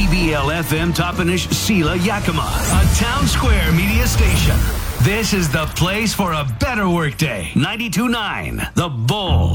TBL-FM Toppenish Sela Yakima, a Town Square media station. This is the place for a better workday. 92.9, The Bull.